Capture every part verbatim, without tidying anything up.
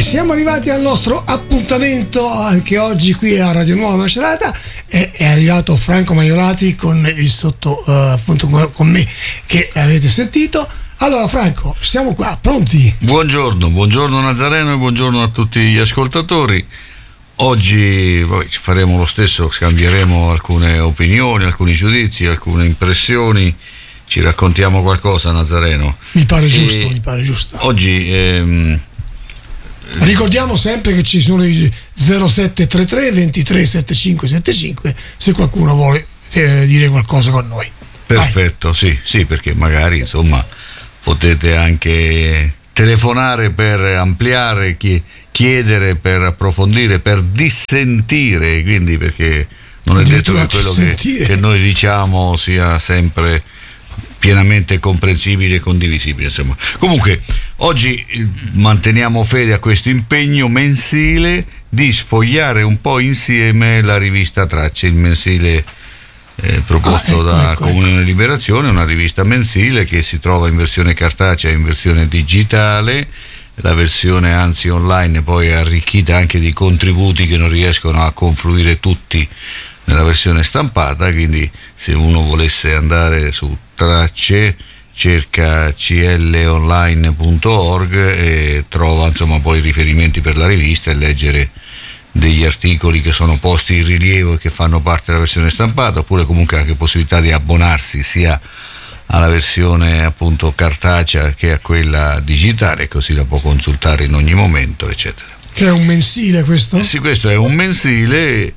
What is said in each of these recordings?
siamo arrivati al nostro appuntamento anche oggi qui a Radio Nuova Macerata. È, è arrivato Franco Maiolati con il sotto uh, appunto con me che avete sentito. Allora Franco, siamo qua, pronti? Buongiorno, buongiorno Nazareno e buongiorno a tutti gli ascoltatori. Oggi vabbè, faremo lo stesso, scambieremo alcune opinioni, alcuni giudizi, alcune impressioni. Ci raccontiamo qualcosa, Nazareno? Mi pare giusto, e mi pare giusto. Oggi ehm, ricordiamo sempre che ci sono i zero sette tre tre ventitré settantacinque settantacinque se qualcuno vuole eh, dire qualcosa con noi. Perfetto, Vai. sì, sì, perché magari insomma potete anche telefonare per ampliare, chiedere per approfondire, per dissentire, quindi perché non è detto che quello che, che noi diciamo sia sempre pienamente comprensibile e condivisibile, insomma. Comunque oggi manteniamo fede a questo impegno mensile di sfogliare un po' insieme la rivista Tracce, il mensile eh, proposto ah, ecco, da ecco, Comunione ecco. Liberazione, una rivista mensile che si trova in versione cartacea e in versione digitale. La versione anzi online poi è arricchita anche di contributi che non riescono a confluire tutti nella versione stampata, quindi se uno volesse andare su Tracce cerca c l online punto org e trova insomma poi riferimenti per la rivista e leggere degli articoli che sono posti in rilievo e che fanno parte della versione stampata, oppure comunque anche possibilità di abbonarsi sia alla versione appunto cartacea che a quella digitale, così la può consultare in ogni momento, eccetera. Che è un mensile questo? Eh sì, questo è un mensile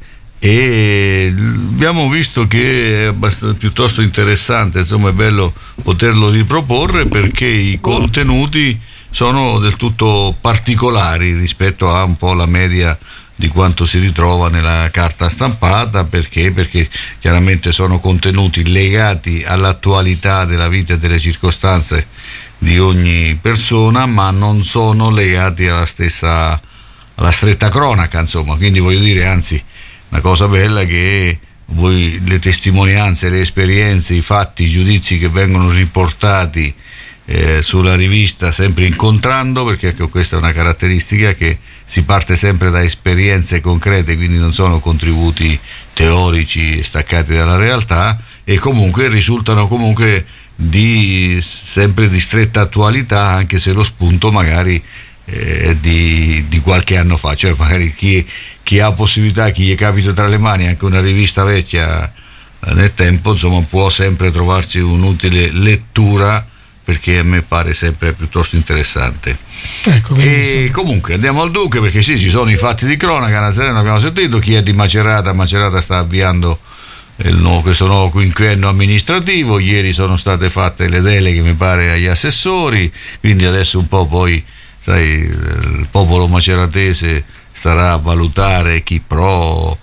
e abbiamo visto che è abbastanza, piuttosto interessante, insomma è bello poterlo riproporre perché i contenuti sono del tutto particolari rispetto a un po' la media di quanto si ritrova nella carta stampata. Perché? Perché chiaramente sono contenuti legati all'attualità della vita e delle circostanze di ogni persona, ma non sono legati alla stessa, alla stretta cronaca, insomma, quindi voglio dire, anzi, una cosa bella è che voi le testimonianze, le esperienze, i fatti, i giudizi che vengono riportati eh, sulla rivista, sempre incontrando, perché ecco, questa è una caratteristica che si parte sempre da esperienze concrete, quindi non sono contributi teorici staccati dalla realtà, e comunque risultano comunque di sempre di stretta attualità, anche se lo spunto magari eh, di, di qualche anno fa, cioè magari chi, chi ha possibilità, chi gli capita tra le mani anche una rivista vecchia eh, nel tempo, insomma può sempre trovarci un'utile lettura, perché a me pare sempre piuttosto interessante. Ecco, e comunque andiamo al dunque, perché sì, ci sono i fatti di cronaca. Nazareno abbiamo sentito, chi è di Macerata, Macerata sta avviando il nuovo, questo nuovo quinquennio amministrativo, ieri sono state fatte le deleghe mi pare agli assessori, quindi adesso un po' poi sai il popolo maceratese starà a valutare chi pro,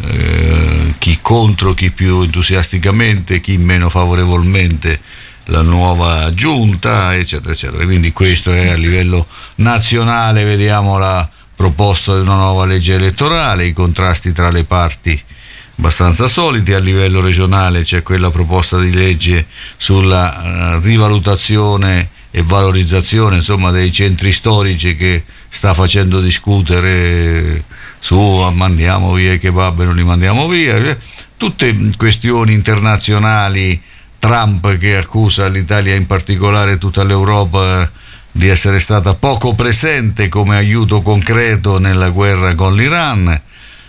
eh, chi contro, chi più entusiasticamente, chi meno favorevolmente la nuova giunta, eccetera eccetera. Quindi questo è a livello nazionale, vediamo la proposta di una nuova legge elettorale, i contrasti tra le parti abbastanza soliti. A livello regionale c'è quella proposta di legge sulla uh, rivalutazione e valorizzazione insomma dei centri storici, che sta facendo discutere su mandiamo via i kebab e non li mandiamo via, tutte questioni internazionali. Trump che accusa l'Italia, in particolare tutta l'Europa, di essere stata poco presente come aiuto concreto nella guerra con l'Iran.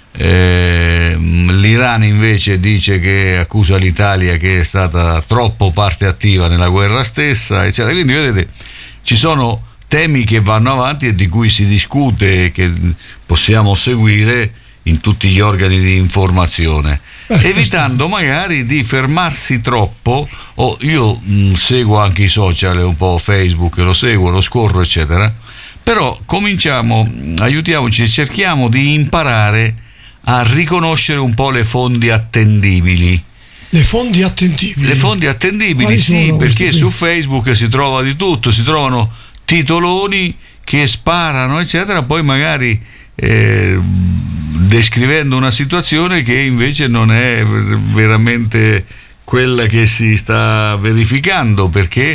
Eh, L'Iran invece dice che accusa l'Italia che è stata troppo parte attiva nella guerra stessa, eccetera. Quindi vedete, ci sono temi che vanno avanti e di cui si discute e che possiamo seguire in tutti gli organi di informazione, eh, evitando magari di fermarsi troppo. O io mh, seguo anche i social, un po' Facebook, lo seguo, lo scorro, eccetera. Però cominciamo, aiutiamoci, cerchiamo di imparare a riconoscere un po' le fonti attendibili. Le fonti attendibili? Le fonti attendibili, Quali sì, perché su Facebook si trova di tutto, si trovano titoloni che sparano, eccetera, poi magari eh, descrivendo una situazione che invece non è veramente quella che si sta verificando, perché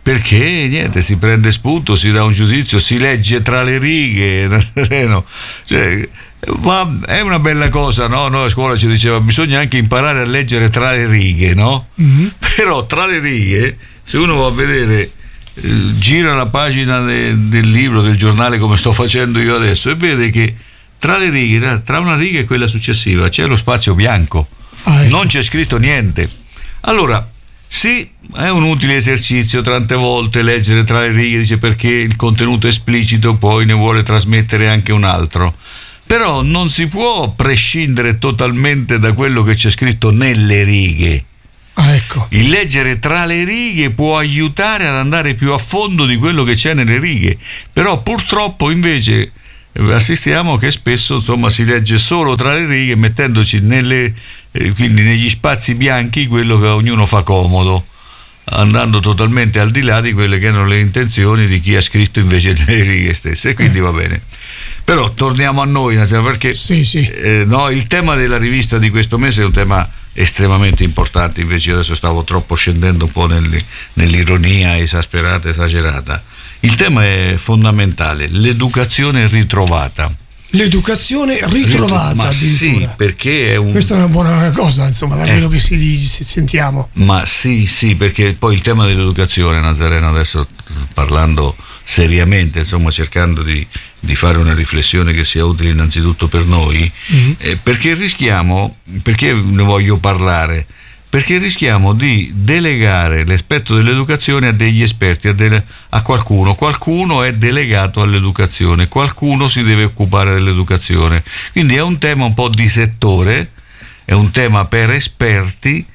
perché niente, si prende spunto, si dà un giudizio, si legge tra le righe, cioè, ma è una bella cosa, no? Noi a scuola ci diceva bisogna anche imparare a leggere tra le righe, no? Mm-hmm. Però tra le righe, se uno va a vedere, eh, gira la pagina de, del libro, del giornale, come sto facendo io adesso, e vede che tra le righe, tra una riga e quella successiva, c'è lo spazio bianco, ah, ecco. Non c'è scritto niente. Allora, sì, è un utile esercizio tante volte leggere tra le righe, dice, perché il contenuto esplicito poi ne vuole trasmettere anche un altro. Però non si può prescindere totalmente da quello che c'è scritto nelle righe. Ah, ecco. Il leggere tra le righe può aiutare ad andare più a fondo di quello che c'è nelle righe, però purtroppo invece assistiamo che spesso, insomma, si legge solo tra le righe, mettendoci nelle, eh, quindi negli spazi bianchi quello che a ognuno fa comodo, andando totalmente al di là di quelle che erano le intenzioni di chi ha scritto invece nelle righe stesse, e quindi va bene. Però torniamo a noi, perché sì, sì. Eh, no, il tema della rivista di questo mese è un tema estremamente importante. Invece adesso stavo troppo scendendo un po' nell'ironia esasperata, esagerata. Il tema è fondamentale: l'educazione ritrovata. L'educazione ritrovata, ma sì, perché è un... questa è una buona cosa, insomma, da quello eh. che si dice, sentiamo. Ma sì, sì, perché poi il tema dell'educazione, Nazareno, adesso parlando seriamente, insomma, cercando di, di fare una riflessione che sia utile innanzitutto per noi, mm-hmm. eh, perché rischiamo, perché ne voglio parlare? Perché rischiamo di delegare l'aspetto dell'educazione a degli esperti, a, dele, a qualcuno. Qualcuno è delegato all'educazione, qualcuno si deve occupare dell'educazione. Quindi è un tema un po' di settore, è un tema per esperti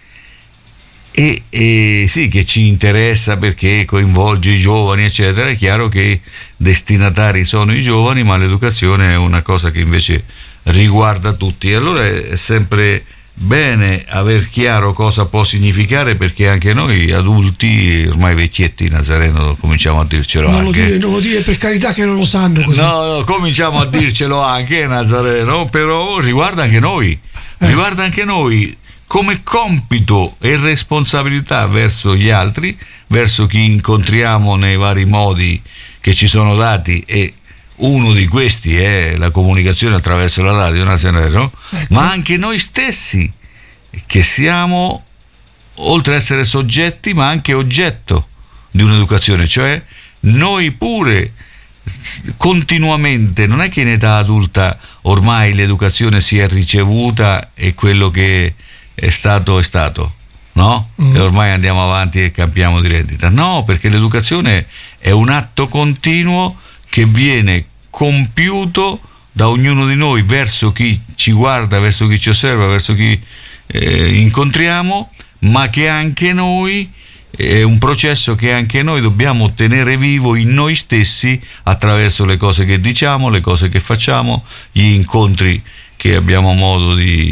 e, e sì, che ci interessa perché coinvolge i giovani, eccetera. È chiaro che i destinatari sono i giovani, ma l'educazione è una cosa che invece riguarda tutti. E allora è sempre bene aver chiaro cosa può significare, perché anche noi adulti, ormai vecchietti, Nazareno, cominciamo a dircelo non anche. Lo dire, non lo dire per carità, che non lo sanno così. No, no, cominciamo a dircelo anche, Nazareno, però riguarda anche noi, eh. riguarda anche noi come compito e responsabilità verso gli altri, verso chi incontriamo nei vari modi che ci sono dati, e uno di questi è la comunicazione attraverso la radio, Nazareno, ecco. Ma anche noi stessi, che siamo, oltre ad essere soggetti, ma anche oggetto di un'educazione, cioè noi pure continuamente, non è che in età adulta ormai l'educazione sia ricevuta e quello che è stato è stato, no? Mm. E ormai andiamo avanti e cambiamo di rendita. No, perché l'educazione è un atto continuo che viene compiuto da ognuno di noi verso chi ci guarda, verso chi ci osserva, verso chi eh, incontriamo, ma che anche noi è un processo che anche noi dobbiamo tenere vivo in noi stessi attraverso le cose che diciamo, le cose che facciamo, gli incontri che abbiamo modo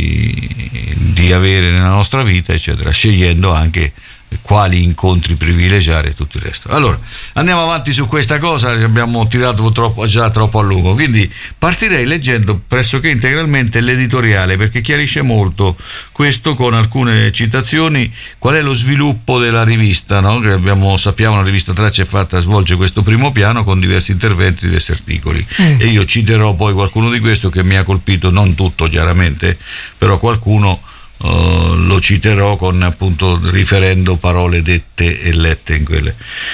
di, di avere nella nostra vita, eccetera, scegliendo anche quali incontri privilegiare e tutto il resto. Allora, andiamo avanti su questa cosa, abbiamo tirato troppo, già troppo a lungo, quindi partirei leggendo pressoché integralmente l'editoriale, perché chiarisce molto questo, con alcune citazioni, qual è lo sviluppo della rivista, no? Che abbiamo, sappiamo, la rivista Tracce è fatta, svolge questo primo piano con diversi interventi, diversi articoli, mm. e io citerò poi qualcuno di questo che mi ha colpito, non tutto chiaramente, però qualcuno Uh, lo citerò con, appunto, riferendo parole dette e lette in quelle.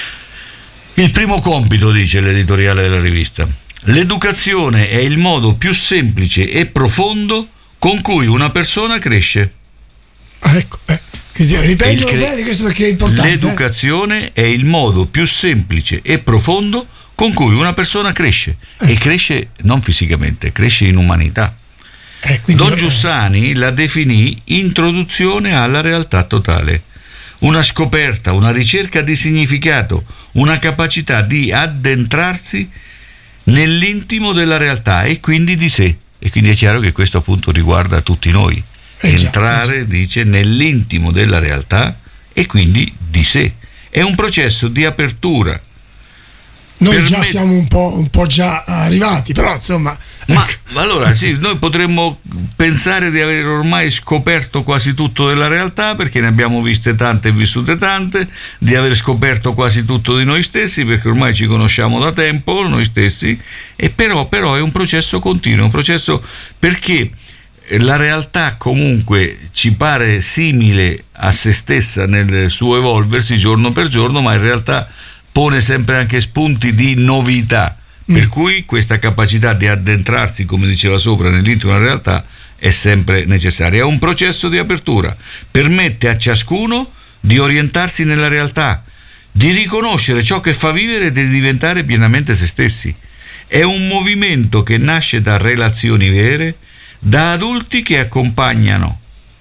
Il primo compito, dice l'editoriale della rivista: l'educazione è il modo più semplice e profondo con cui una persona cresce. Ah, ecco, eh, ripeto cre- bene questo perché è importante. L'educazione eh? è il modo più semplice e profondo con cui una persona cresce, eh. e cresce non fisicamente, cresce in umanità. Eh, Don Giussani la definì introduzione alla realtà totale, una scoperta, una ricerca di significato, una capacità di addentrarsi nell'intimo della realtà e quindi di sé. E quindi è chiaro che questo appunto riguarda tutti noi. Eh Entrare, già, dice, nell'intimo della realtà e quindi di sé. È un processo di apertura Noi Permet- già siamo un po', un po' già arrivati, però insomma. Ma allora sì, noi potremmo pensare di aver ormai scoperto quasi tutto della realtà, perché ne abbiamo viste tante e vissute tante, di aver scoperto quasi tutto di noi stessi, perché ormai ci conosciamo da tempo noi stessi, e però, però è un processo continuo, un processo perché la realtà comunque ci pare simile a se stessa nel suo evolversi giorno per giorno, ma in realtà pone sempre anche spunti di novità, mm. per cui questa capacità di addentrarsi, come diceva sopra, nell'intimo della realtà è sempre necessaria. È un processo di apertura, permette a ciascuno di orientarsi nella realtà, di riconoscere ciò che fa vivere e di diventare pienamente se stessi. È un movimento che nasce da relazioni vere, da adulti che accompagnano,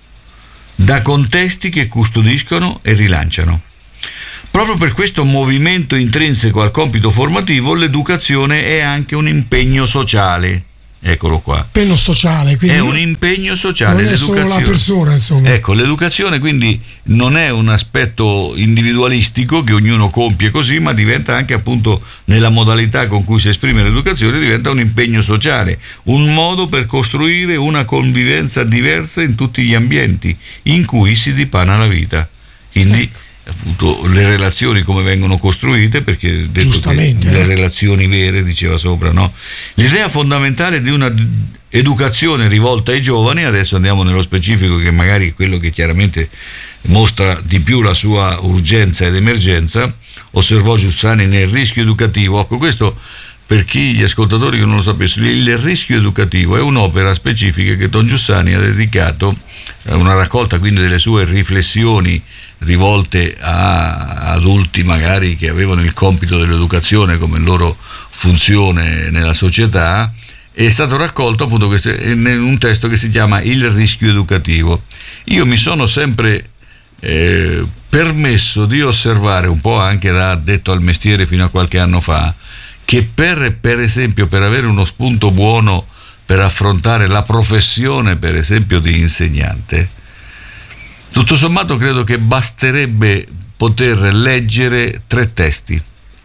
da contesti che custodiscono e rilanciano. Proprio per questo movimento intrinseco al compito formativo, l'educazione è anche un impegno sociale. Eccolo qua. Impegno sociale, quindi è un impegno sociale. Non è solo la persona, insomma. Ecco, l'educazione quindi non è un aspetto individualistico che ognuno compie così, ma diventa anche, appunto, nella modalità con cui si esprime l'educazione, diventa un impegno sociale, un modo per costruire una convivenza diversa in tutti gli ambienti in cui si dipana la vita. Quindi ecco, appunto, le relazioni come vengono costruite, perché detto che le eh. relazioni vere, diceva sopra, no? L'idea fondamentale di una educazione rivolta ai giovani, adesso andiamo nello specifico, che magari è quello che chiaramente mostra di più la sua urgenza ed emergenza, osservò Giussani nel Rischio educativo. Ecco, questo per chi gli ascoltatori che non lo sapessero, il Rischio educativo è un'opera specifica che Don Giussani ha dedicato a una raccolta, quindi, delle sue riflessioni rivolte a adulti magari che avevano il compito dell'educazione come loro funzione nella società. È stato raccolto, appunto, questo in un testo che si chiama Il Rischio educativo. Io mi sono sempre eh, permesso di osservare, un po' anche da addetto al mestiere fino a qualche anno fa, che per, per esempio per avere uno spunto buono per affrontare la professione, per esempio, di insegnante, tutto sommato credo che basterebbe poter leggere tre testi.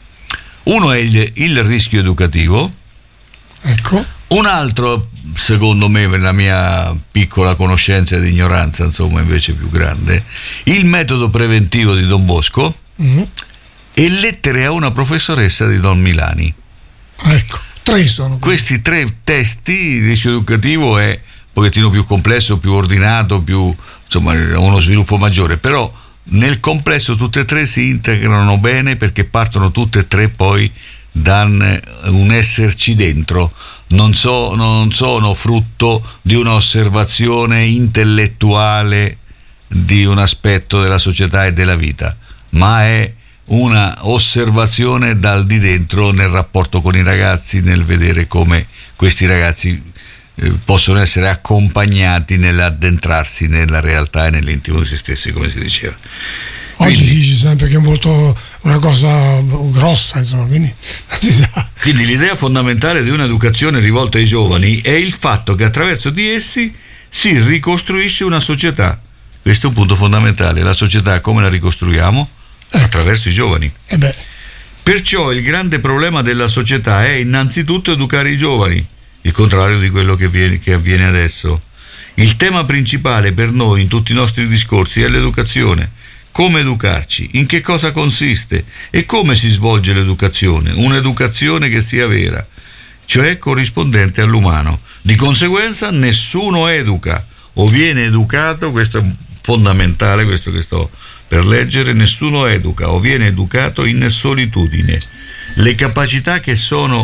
Uno è il, il rischio educativo, ecco. Un altro, secondo me, per la mia piccola conoscenza ed ignoranza, insomma, invece più grande, il metodo preventivo di Don Bosco, mm-hmm. e Lettere a una professoressa di Don Milani. Ecco, tre sono. Questi tre testi, il rischio educativo è un pochettino più complesso, più ordinato, più, insomma, uno sviluppo maggiore, però nel complesso tutte e tre si integrano bene, perché partono tutte e tre poi da un esserci dentro, non, so, non sono frutto di un'osservazione intellettuale di un aspetto della società e della vita, ma è una osservazione dal di dentro nel rapporto con i ragazzi, nel vedere come questi ragazzi eh, possono essere accompagnati nell'addentrarsi nella realtà e nell'intimo di se stessi, come si diceva. Oggi Quindi, si dice sempre che è molto una cosa grossa, insomma, quindi si sa. Quindi l'idea fondamentale di un'educazione rivolta ai giovani è il fatto che attraverso di essi si ricostruisce una società. Questo è un punto fondamentale. La società come la ricostruiamo? Ecco. Attraverso i giovani. Eh beh. Perciò il grande problema della società è innanzitutto educare i giovani, il contrario di quello che, viene, che avviene adesso. Il tema principale per noi in tutti i nostri discorsi è l'educazione. Come educarci, in che cosa consiste e come si svolge l'educazione, un'educazione che sia vera, cioè corrispondente all'umano. Di conseguenza nessuno educa o viene educato, questo è fondamentale, questo che sto per leggere, nessuno educa o viene educato in solitudine. Le capacità che sono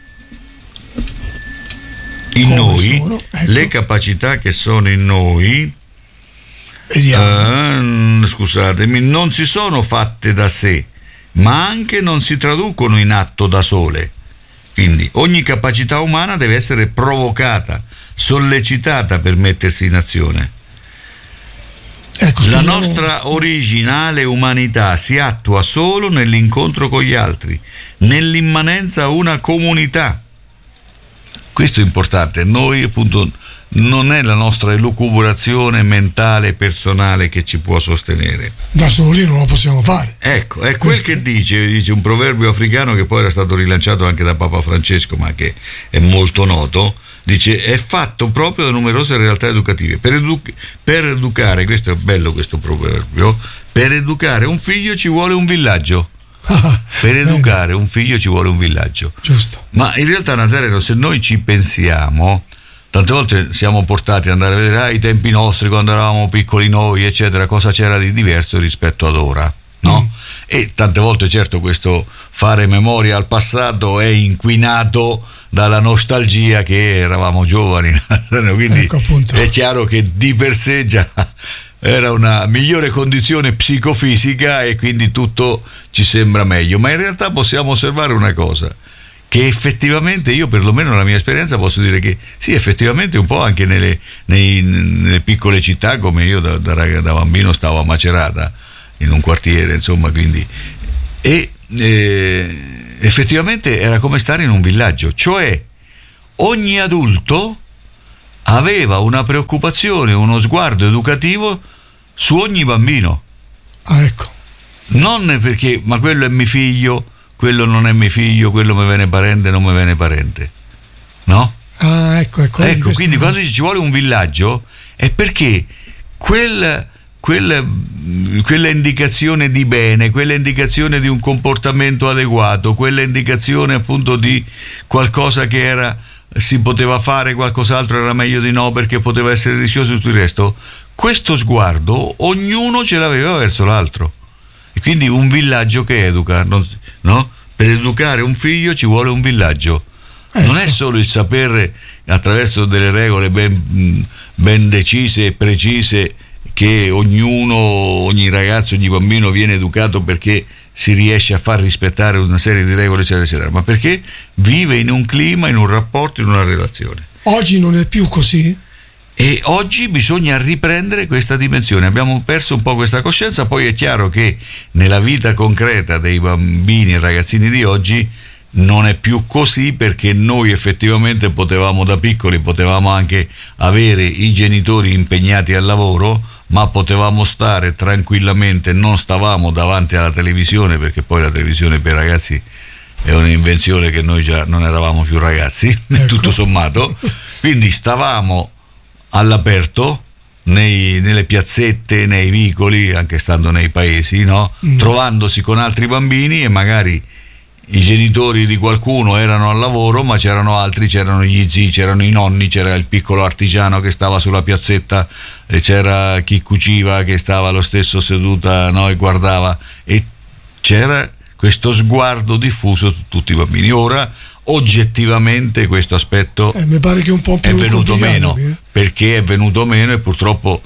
in come noi, sono? Ecco. le capacità che sono in noi, Uh, scusatemi, non si sono fatte da sé, ma anche non si traducono in atto da sole. Quindi ogni capacità umana deve essere provocata, sollecitata per mettersi in azione. Ecco, la nostra originale umanità si attua solo nell'incontro con gli altri, nell'immanenza a una comunità. Questo è importante. Noi, appunto, non è la nostra elucubrazione mentale personale che ci può sostenere. Da soli non lo possiamo fare. Ecco, è quel che dice, dice un proverbio africano che poi era stato rilanciato anche da Papa Francesco, ma che è molto noto. Dice: è fatto proprio da numerose realtà educative. Per, edu- per educare, questo è bello questo proverbio, per educare un figlio ci vuole un villaggio. Per educare un figlio ci vuole un villaggio. Giusto. Ma in realtà, Nazareno, se noi ci pensiamo, tante volte siamo portati ad andare a vedere ah, i tempi nostri, quando eravamo piccoli noi, eccetera, cosa c'era di diverso rispetto ad ora, no? Mm. E tante volte, certo, questo fare memoria al passato è inquinato dalla nostalgia che eravamo giovani, quindi ecco, è chiaro che di per sé già era una migliore condizione psicofisica e quindi tutto ci sembra meglio. Ma in realtà possiamo osservare una cosa, che effettivamente, io perlomeno nella mia esperienza posso dire che sì, effettivamente un po' anche nelle, nei, nelle piccole città, come io da, da, da bambino stavo a Macerata in un quartiere, insomma, quindi e eh, effettivamente era come stare in un villaggio, cioè ogni adulto aveva una preoccupazione, uno sguardo educativo su ogni bambino. Ah, ecco. Non perché, ma quello è mio figlio, quello non è mio figlio, quello mi viene parente, non mi viene parente, no? Ah, ecco, ecco. Ecco, quindi quando ci vuole un villaggio è perché quel, quel, quella indicazione di bene, quella indicazione di un comportamento adeguato, quella indicazione appunto di qualcosa che era si poteva fare, qualcos'altro era meglio di no perché poteva essere rischioso e tutto il resto, questo sguardo ognuno ce l'aveva verso l'altro. E quindi un villaggio che educa, no? Per educare un figlio ci vuole un villaggio. Ecco. Non è solo il sapere attraverso delle regole ben, ben decise e precise che ognuno, ogni ragazzo, ogni bambino viene educato perché si riesce a far rispettare una serie di regole, eccetera, eccetera, ma perché vive in un clima, in un rapporto, in una relazione. Oggi non è più così? E oggi bisogna riprendere questa dimensione. Abbiamo perso un po' questa coscienza. Poi è chiaro che nella vita concreta dei bambini e ragazzini di oggi non è più così, perché noi effettivamente potevamo da piccoli potevamo anche avere i genitori impegnati al lavoro, ma potevamo stare tranquillamente, non stavamo davanti alla televisione, perché poi la televisione per i ragazzi è un'invenzione che noi già non eravamo più ragazzi, ecco. Tutto sommato, quindi stavamo all'aperto nei, nelle piazzette, nei vicoli, anche stando nei paesi, no? Mm. Trovandosi con altri bambini, e magari i genitori di qualcuno erano al lavoro, ma c'erano altri, c'erano gli zii, c'erano i nonni, c'era il piccolo artigiano che stava sulla piazzetta, e c'era chi cuciva che stava lo stesso seduta, no? E guardava, e c'era questo sguardo diffuso su tutti i bambini. Ora oggettivamente questo aspetto eh, mi pare che un po' più è venuto meno, eh? perché è venuto meno e purtroppo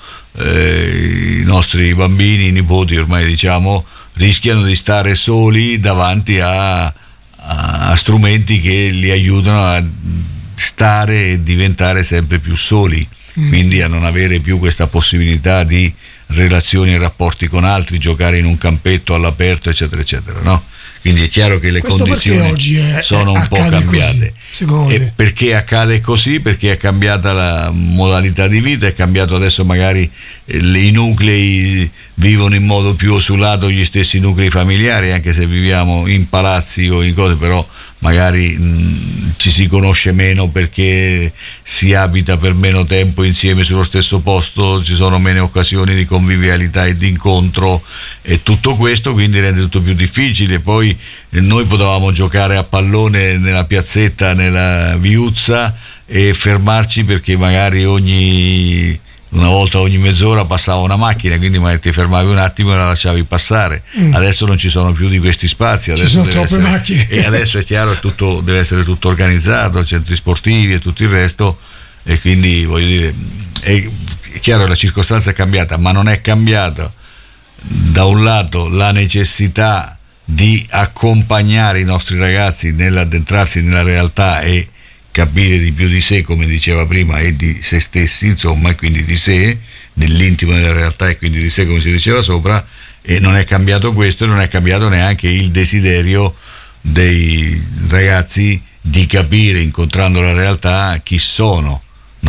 eh, i nostri bambini, i nipoti ormai diciamo, rischiano di stare soli davanti a, a, a strumenti che li aiutano a stare e diventare sempre più soli, mm. quindi a non avere più questa possibilità di relazioni e rapporti con altri, giocare in un campetto all'aperto, eccetera, eccetera, no? Quindi è chiaro che le Questo condizioni oggi è, sono un po' cambiate. Così, e perché accade così? Perché è cambiata la modalità di vita, è cambiato adesso magari eh, i nuclei vivono in modo più osulato, gli stessi nuclei familiari, anche se viviamo in palazzi o in cose, però magari mh, ci si conosce meno perché si abita per meno tempo insieme sullo stesso posto, ci sono meno occasioni di convivialità e di incontro, e tutto questo quindi rende tutto più difficile. Poi eh, noi potevamo giocare a pallone nella piazzetta, nella viuzza, e fermarci perché magari ogni una volta ogni mezz'ora passava una macchina, quindi magari ti fermavi un attimo e la lasciavi passare. Mm. Adesso non ci sono più di questi spazi, adesso ci sono deve troppe essere, macchine, e adesso è chiaro che tutto deve essere tutto organizzato, centri sportivi e tutto il resto, e quindi voglio dire è chiaro che la circostanza è cambiata, ma non è cambiata da un lato la necessità di accompagnare i nostri ragazzi nell'addentrarsi nella realtà e capire di più di sé, come diceva prima, e di se stessi, insomma, e quindi di sé nell'intimo della realtà, e quindi di sé, come si diceva sopra. E non è cambiato questo, e non è cambiato neanche il desiderio dei ragazzi di capire, incontrando la realtà, chi sono,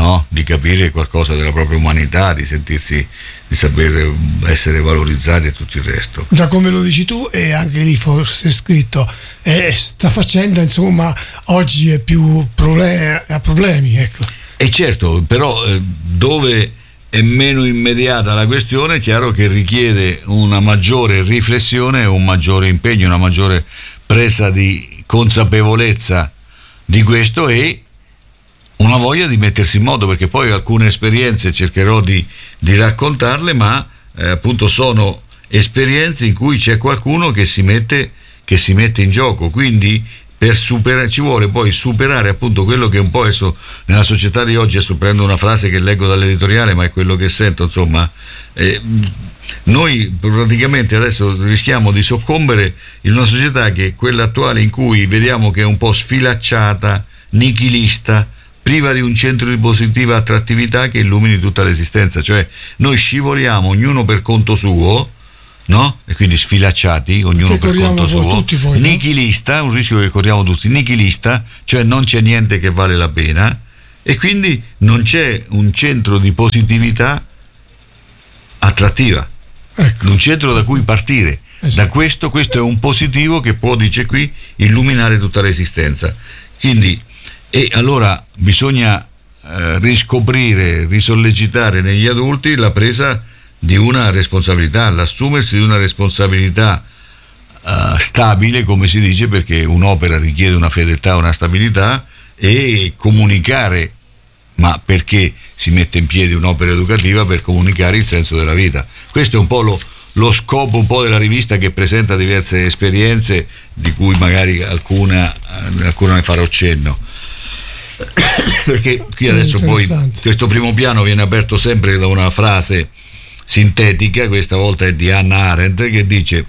no? Di capire qualcosa della propria umanità, di sentirsi, di saper essere valorizzati e tutto il resto. Da come lo dici tu, e anche lì forse è scritto, eh, sta facendo, insomma, oggi è più problem- ha problemi, ecco. E certo, però eh, dove è meno immediata la questione, è chiaro che richiede una maggiore riflessione, un maggiore impegno, una maggiore presa di consapevolezza di questo e una voglia di mettersi in moto, perché poi alcune esperienze cercherò di, di raccontarle, ma eh, appunto sono esperienze in cui c'è qualcuno che si mette, che si mette in gioco, quindi per superare, ci vuole poi superare appunto quello che un po' adesso nella società di oggi, adesso prendo una frase che leggo dall'editoriale ma è quello che sento, insomma, eh, noi praticamente adesso rischiamo di soccombere in una società che è quella attuale, in cui vediamo che è un po' sfilacciata, nichilista, priva di un centro di positiva attrattività che illumini tutta l'esistenza, cioè noi scivoliamo ognuno per conto suo, no? E quindi sfilacciati, ognuno per conto suo, poi, nichilista, no? Un rischio che corriamo tutti, nichilista, cioè non c'è niente che vale la pena e quindi non c'è un centro di positività attrattiva, ecco. Un centro da cui partire, eh sì. Da questo, questo è un positivo che può, dice qui, illuminare tutta l'esistenza. Quindi, e allora bisogna eh, riscoprire, risollecitare negli adulti la presa di una responsabilità, l'assumersi di una responsabilità uh, stabile, come si dice, perché un'opera richiede una fedeltà, una stabilità, e comunicare, ma perché si mette in piedi un'opera educativa? Per comunicare il senso della vita. Questo è un po' lo, lo scopo un po' della rivista, che presenta diverse esperienze di cui magari alcuna, alcuna ne farò cenno. Perché qui adesso poi questo primo piano viene aperto sempre da una frase sintetica, questa volta è di Hannah Arendt, che dice: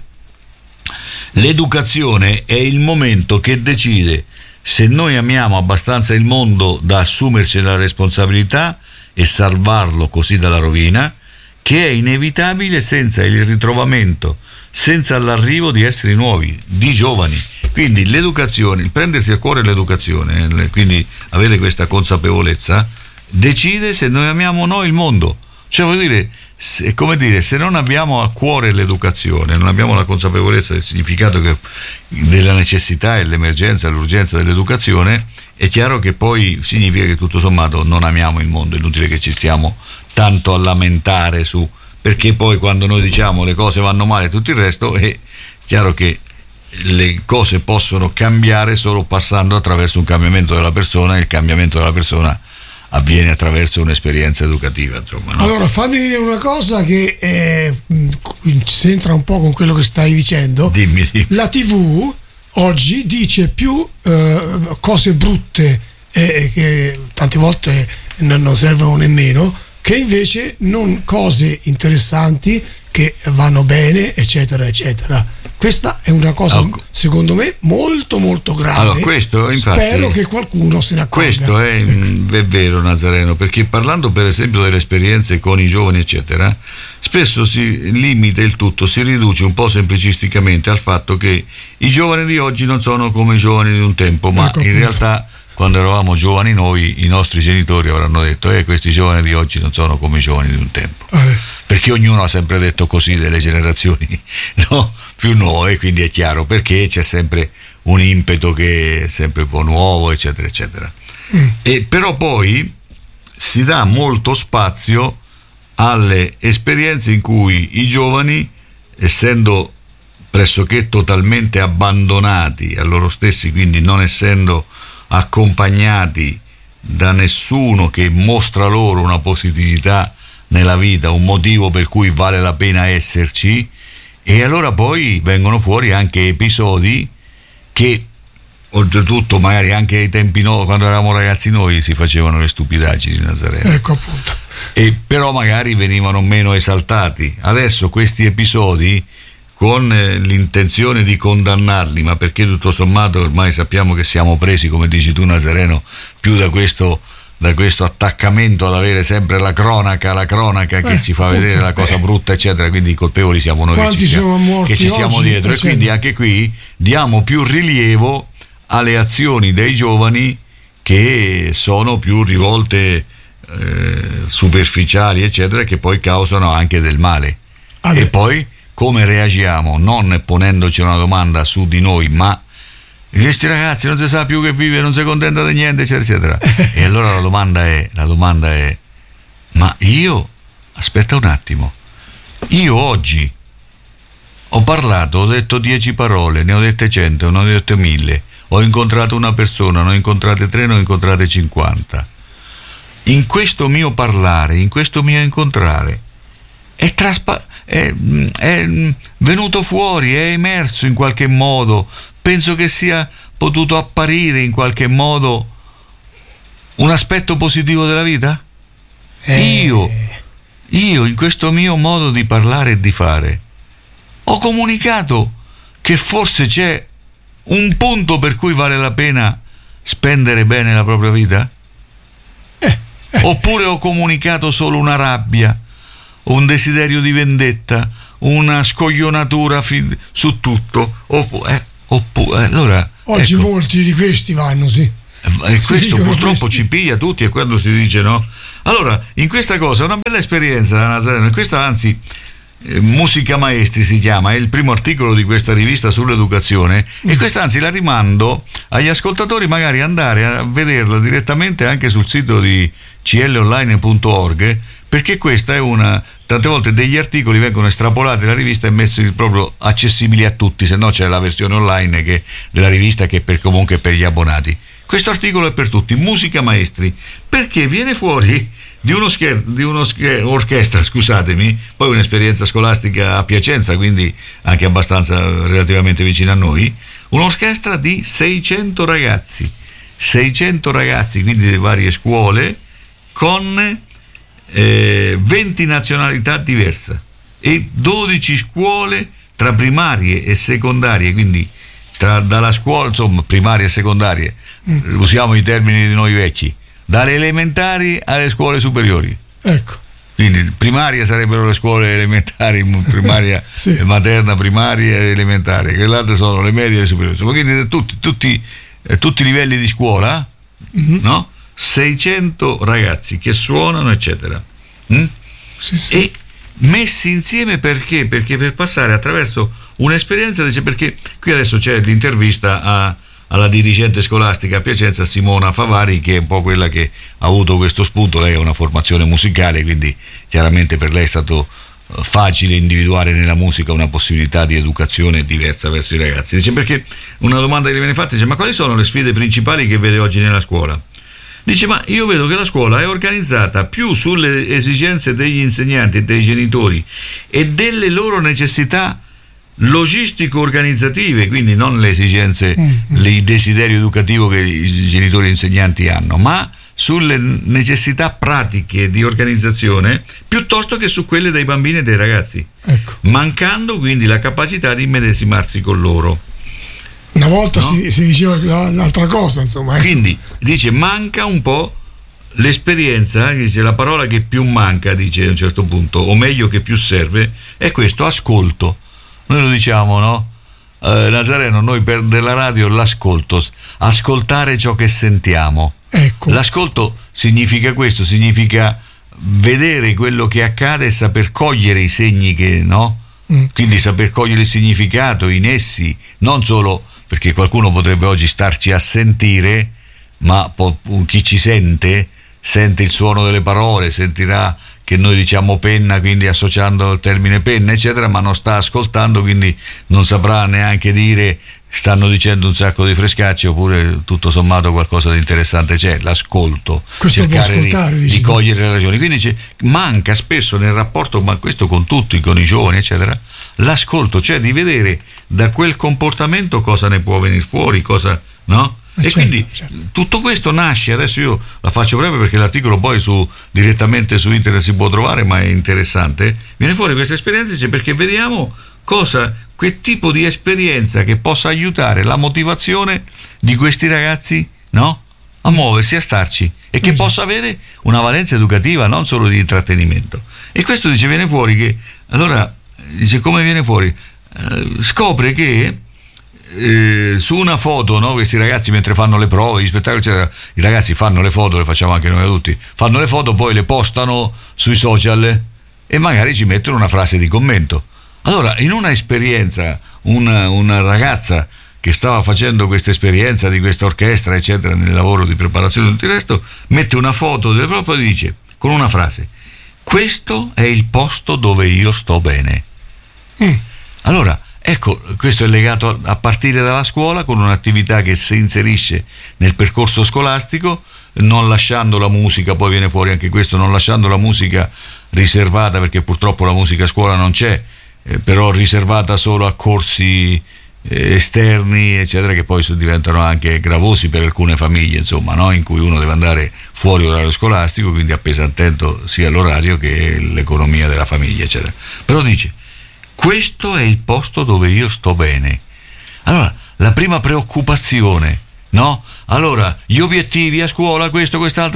l'educazione è il momento che decide se noi amiamo abbastanza il mondo da assumerci la responsabilità e salvarlo così dalla rovina, che è inevitabile senza il ritrovamento, senza l'arrivo di esseri nuovi, di giovani. Quindi l'educazione, il prendersi a cuore l'educazione, quindi avere questa consapevolezza, decide se noi amiamo o no il mondo. Cioè, vuol dire, se, come dire, se non abbiamo a cuore l'educazione, non abbiamo la consapevolezza del significato che, della necessità e l'emergenza, l'urgenza dell'educazione, è chiaro che poi significa che tutto sommato non amiamo il mondo. È inutile che ci stiamo tanto a lamentare su, perché poi quando noi diciamo le cose vanno male e tutto il resto, è chiaro che le cose possono cambiare solo passando attraverso un cambiamento della persona, e il cambiamento della persona avviene attraverso un'esperienza educativa, insomma, no? Allora fammi dire una cosa che eh, c'entra un po' con quello che stai dicendo. Dimmi, dimmi. La tivù oggi dice più eh, cose brutte eh, che tante volte non, non servono nemmeno, che invece non cose interessanti che vanno bene, eccetera eccetera. Questa è una cosa, allora, secondo me, molto molto grave. Allora, questo, infatti, spero che qualcuno se ne accorga. Questo è, è vero, Nazareno, perché parlando per esempio delle esperienze con i giovani eccetera, spesso si limita il tutto, si riduce un po' semplicisticamente al fatto che i giovani di oggi non sono come i giovani di un tempo, ma ecco, in appunto. realtà quando eravamo giovani noi, i nostri genitori avranno detto eh questi giovani di oggi non sono come i giovani di un tempo, eh. perché ognuno ha sempre detto così delle generazioni, no? più nuove, quindi è chiaro perché c'è sempre un impeto che è sempre un po' nuovo, eccetera eccetera. mm. E però poi si dà molto spazio alle esperienze in cui i giovani, essendo pressoché totalmente abbandonati a loro stessi, quindi non essendo accompagnati da nessuno che mostra loro una positività nella vita, un motivo per cui vale la pena esserci, e allora poi vengono fuori anche episodi che oltretutto magari anche ai tempi no, quando eravamo ragazzi noi si facevano le stupidaggini di Nazareno, ecco appunto, e però magari venivano meno esaltati. Adesso questi episodi, con l'intenzione di condannarli, ma perché tutto sommato ormai sappiamo che siamo presi, come dici tu Nazareno, più da questo, da questo attaccamento ad avere sempre la cronaca, la cronaca che eh, ci fa vedere la cosa brutta eccetera, quindi i colpevoli siamo noi che ci, siamo, che ci stiamo oggi, dietro, e quindi anche qui diamo più rilievo alle azioni dei giovani che sono più rivolte eh, superficiali eccetera, che poi causano anche del male. Ah, e poi come reagiamo, non ponendoci una domanda su di noi, ma questi ragazzi non si sa più che vive, non si contenta di niente eccetera eccetera. E allora la domanda è la domanda è ma io, aspetta un attimo, io oggi ho parlato, ho detto dieci parole, ne ho dette cento, ne ho dette mille, ho incontrato una persona, ne ho incontrate tre, ne ho incontrate cinquanta. In questo mio parlare, in questo mio incontrare è, traspa- è, è venuto fuori, è emerso in qualche modo, penso che sia potuto apparire in qualche modo un aspetto positivo della vita? Eh. Io, io in questo mio modo di parlare e di fare ho comunicato che forse c'è un punto per cui vale la pena spendere bene la propria vita? Eh. Eh. Oppure ho comunicato solo una rabbia, un desiderio di vendetta, una scoglionatura fi- su tutto? Oppure, eh, oppure allora oggi ecco, molti di questi vanno, sì. E questo purtroppo questi. Ci piglia tutti, e quando si dice no. Allora, in questa cosa è una bella esperienza, Nazareno. Questa, anzi, eh, Musica Maestri si chiama, è il primo articolo di questa rivista sull'educazione. Mm. E questa, anzi, la rimando agli ascoltatori, magari andare a vederla direttamente anche sul sito di c l online punto org, perché questa è una, tante volte degli articoli vengono estrapolati dalla rivista e messi proprio accessibili a tutti, se no c'è la versione online che, della rivista, che è per, comunque per gli abbonati. Questo articolo è per tutti, Musica Maestri, perché viene fuori di uno scher- di uno scher- orchestra, scusatemi, poi un'esperienza scolastica a Piacenza, quindi anche abbastanza relativamente vicina a noi, un'orchestra di seicento ragazzi, seicento ragazzi, quindi di varie scuole, con eh, venti nazionalità diverse e dodici scuole tra primarie e secondarie, quindi tra, dalla scuola, insomma, primarie e secondarie, mm. usiamo i termini di noi vecchi, dalle elementari alle scuole superiori. Ecco. Quindi primaria sarebbero le scuole elementari, primaria, sì. materna, primaria e elementare, che le altre sono le medie e le superiori. Insomma, quindi tutti, tutti, eh, tutti i livelli di scuola, mm-hmm. no? seicento ragazzi che suonano, eccetera. Mm? Sì, sì. E messi insieme perché? Perché per passare attraverso un'esperienza, dice, perché qui adesso c'è l'intervista a, alla dirigente scolastica a Piacenza, Simona Favari, che è un po' quella che ha avuto questo spunto. Lei ha una formazione musicale, quindi chiaramente per lei è stato facile individuare nella musica una possibilità di educazione diversa verso i ragazzi. Dice, perché una domanda che gli viene fatta, dice, ma quali sono le sfide principali che vede oggi nella scuola? Dice, ma io vedo che la scuola è organizzata più sulle esigenze degli insegnanti e dei genitori e delle loro necessità logistico-organizzative, quindi non le esigenze, mm-hmm. il desiderio educativo che i genitori e gli insegnanti hanno, ma sulle necessità pratiche di organizzazione piuttosto che su quelle dei bambini e dei ragazzi, ecco. mancando quindi la capacità di immedesimarsi con loro. Una volta no? si, si diceva un'altra cosa, insomma. Ecco. Quindi dice, manca un po' l'esperienza, dice, la parola che più manca, dice a un certo punto, o meglio che più serve, è questo ascolto. Noi lo diciamo, no? Eh, Nazareno, noi per della radio l'ascolto, ascoltare ciò che sentiamo. Ecco. L'ascolto significa questo, significa vedere quello che accade e saper cogliere i segni che, no? Mm. Quindi saper cogliere il significato in essi, non solo perché qualcuno potrebbe oggi starci a sentire, ma po- chi ci sente sente il suono delle parole, sentirà che noi diciamo penna, quindi associando il termine penna eccetera, ma non sta ascoltando, quindi non saprà neanche dire stanno dicendo un sacco di frescacce oppure tutto sommato qualcosa di interessante c'è. L'ascolto, questo cercare di, di cogliere le ragioni, quindi c'è, manca spesso nel rapporto, ma questo con tutti, con i giovani eccetera, l'ascolto, cioè di vedere da quel comportamento cosa ne può venire fuori, cosa, no? Eh e certo, quindi certo. tutto questo nasce, adesso io la faccio breve perché l'articolo poi su direttamente su internet si può trovare, ma è interessante, viene fuori questa esperienza, cioè, perché vediamo cosa, quel tipo di esperienza che possa aiutare la motivazione di questi ragazzi, no? A muoversi, a starci, e che esatto. possa avere una valenza educativa, non solo di intrattenimento. E questo, dice, viene fuori che, allora, dice, come viene fuori? Eh, scopre che eh, su una foto, no, questi ragazzi mentre fanno le prove, gli spettacoli, eccetera, i ragazzi fanno le foto, le facciamo anche noi adulti, fanno le foto, poi le postano sui social e magari ci mettono una frase di commento. Allora, in una esperienza, una, una ragazza che stava facendo questa esperienza di questa orchestra, eccetera, nel lavoro di preparazione di tutto il resto, mette una foto del proprio e dice, con una frase: questo è il posto dove io sto bene. Mm. Allora, ecco, questo è legato a, a partire dalla scuola, con un'attività che si inserisce nel percorso scolastico, non lasciando la musica, poi viene fuori anche questo, non lasciando la musica riservata, perché purtroppo la musica a scuola non c'è, eh, però riservata solo a corsi eh, esterni, eccetera, che poi diventano anche gravosi per alcune famiglie, insomma, no? In cui uno deve andare fuori orario scolastico, quindi appesantendo sia l'orario che l'economia della famiglia, eccetera. Però dice: questo è il posto dove io sto bene. Allora, la prima preoccupazione, no? Allora, gli obiettivi a scuola, questo, quest'altro,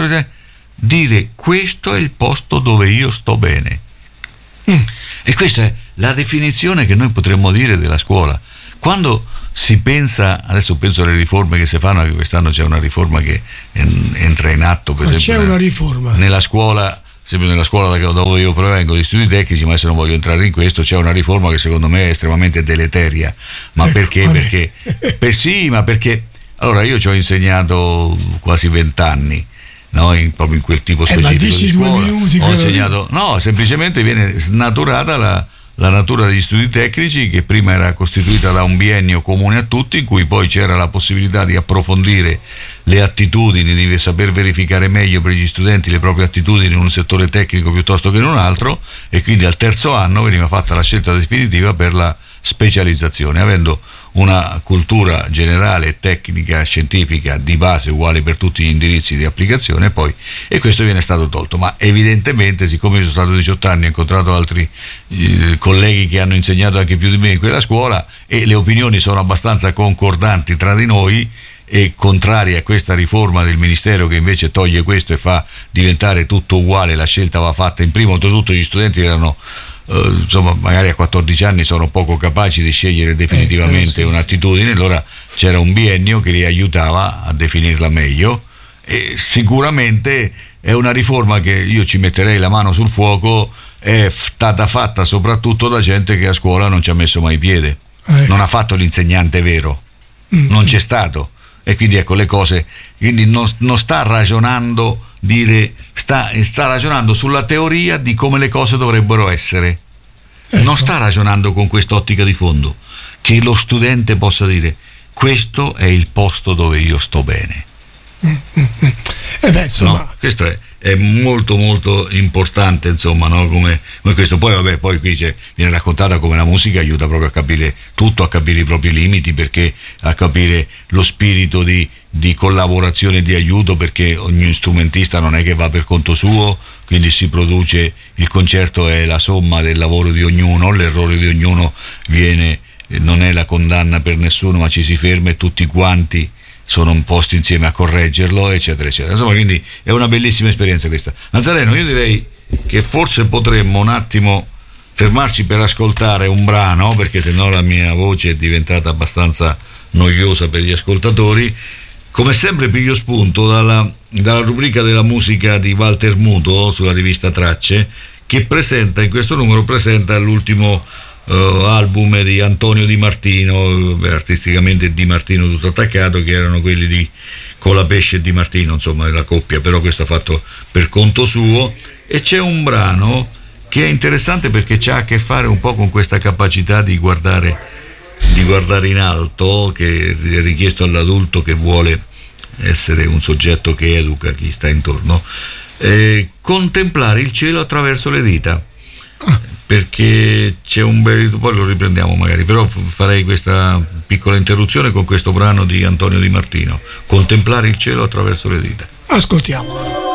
dire questo è il posto dove io sto bene. Mm. E questa è la definizione che noi potremmo dire della scuola. Quando si pensa, adesso penso alle riforme che si fanno, che quest'anno c'è una riforma che entra in atto, per Ma esempio, c'è una riforma nella scuola, sempre nella scuola da dove io provengo, gli studi tecnici, ma adesso non voglio entrare in questo, c'è una riforma che secondo me è estremamente deleteria. Ma ecco, perché? Vabbè. Perché per sì, ma perché allora io ci ho insegnato quasi vent'anni, no? In, proprio in quel tipo specifico eh, ma dici di scuola. Due minuti ho insegnato, no, semplicemente viene snaturata la la natura degli studi tecnici, che prima era costituita da un biennio comune a tutti, in cui poi c'era la possibilità di approfondire le attitudini, di saper verificare meglio per gli studenti le proprie attitudini in un settore tecnico piuttosto che in un altro, e quindi al terzo anno veniva fatta la scelta definitiva per la specializzazione, avendo una cultura generale, tecnica, scientifica di base uguale per tutti gli indirizzi di applicazione, poi, e questo viene stato tolto. Ma evidentemente, siccome io sono stato diciotto anni, ho incontrato altri eh, colleghi che hanno insegnato anche più di me in quella scuola, e le opinioni sono abbastanza concordanti tra di noi e contrarie a questa riforma del Ministero, che invece toglie questo e fa diventare tutto uguale. La scelta va fatta in primo, oltretutto gli studenti erano Uh, insomma, magari a quattordici anni sono poco capaci di scegliere definitivamente eh, eh, sì, un'attitudine, allora c'era un biennio che li aiutava a definirla meglio, e sicuramente è una riforma che io ci metterei la mano sul fuoco, è stata fatta soprattutto da gente che a scuola non ci ha messo mai piede, eh. non ha fatto l'insegnante vero, mm. non c'è stato, e quindi ecco le cose, quindi non, non sta ragionando dire sta, sta ragionando sulla teoria di come le cose dovrebbero essere, ecco. Non sta ragionando con quest'ottica di fondo, che lo studente possa dire questo è il posto dove io sto bene. Mm-hmm. E beh, insomma, no, questo è, è molto molto importante, insomma, no? come, come questo. Poi vabbè, poi qui c'è, viene raccontata come la musica aiuta proprio a capire tutto, a capire i propri limiti, perché a capire lo spirito di, di collaborazione e di aiuto, perché ogni strumentista non è che va per conto suo, quindi si produce, il concerto è la somma del lavoro di ognuno, l'errore di ognuno viene, non è la condanna per nessuno, ma ci si ferma e tutti quanti sono posti insieme a correggerlo, eccetera eccetera. Insomma, quindi è una bellissima esperienza questa. Nazareno, io direi che forse potremmo un attimo fermarci per ascoltare un brano, perché sennò la mia voce è diventata abbastanza noiosa per gli ascoltatori. Come sempre piglio spunto dalla, dalla rubrica della musica di Walter Muto sulla rivista Tracce, che presenta, in questo numero presenta l'ultimo Uh, album di Antonio Di Martino, beh, artisticamente Di Martino tutto attaccato, che erano quelli di Colapesce e Di Martino, insomma la coppia, però questo ha fatto per conto suo. E c'è un brano che è interessante perché c'ha a che fare un po' con questa capacità di guardare di guardare in alto, che è richiesto all'adulto che vuole essere un soggetto che educa chi sta intorno, eh, contemplare il cielo attraverso le dita. Perché c'è un bel, poi lo riprendiamo magari, però farei questa piccola interruzione con questo brano di Antonio Di Martino, contemplare il cielo attraverso le dita. Ascoltiamo.